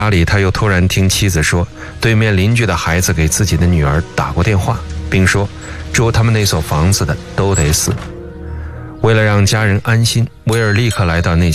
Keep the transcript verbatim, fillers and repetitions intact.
家里，他又突然听妻子说，对面邻居的孩子给自己的女儿打过电话，并说住他们那所房子的都得死。为了让家人安心，威尔立刻来到那